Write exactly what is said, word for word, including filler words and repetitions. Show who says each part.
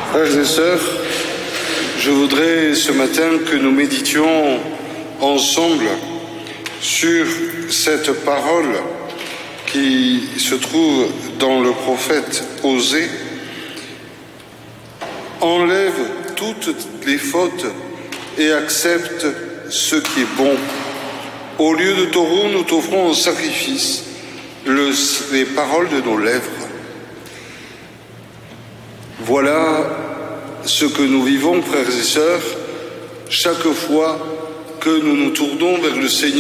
Speaker 1: Frères et sœurs, je voudrais ce matin que nous méditions ensemble sur cette parole qui se trouve dans le prophète Osée. Enlève toutes les fautes et accepte ce qui est bon. Au lieu de taureau, nous t'offrons en sacrifice le, les paroles de nos lèvres. Voilà ce que nous vivons, frères et sœurs, chaque fois que nous nous tournons vers le Seigneur.